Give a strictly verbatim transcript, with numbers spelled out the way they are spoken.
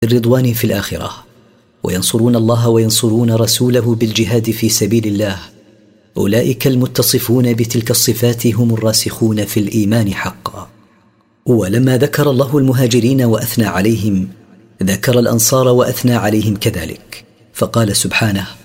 الرضوان في الآخرة، وينصرون الله وينصرون رسوله بالجهاد في سبيل الله. أولئك المتصفون بتلك الصفات هم الراسخون في الإيمان حقا. ولما ذكر الله المهاجرين وأثنى عليهم، ذكر الأنصار وأثنى عليهم كذلك، فقال سبحانه: